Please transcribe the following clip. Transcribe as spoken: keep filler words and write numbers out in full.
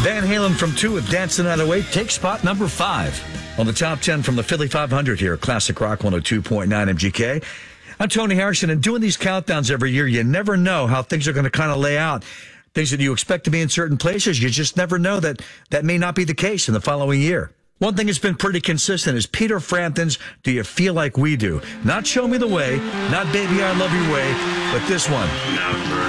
Van Halen from two with Dancing Out of Weight takes spot number five on the top ten from the Philly five hundred here, Classic Rock one oh two point nine M G K. I'm Tony Harrison, and doing these countdowns every year, you never know how things are going to kind of lay out. Things that you expect to be in certain places, you just never know that that may not be the case in the following year. One thing that's been pretty consistent is Peter Frampton's Do You Feel Like We Do? Not Show Me the Way, not Baby I Love Your Way, but this one. Number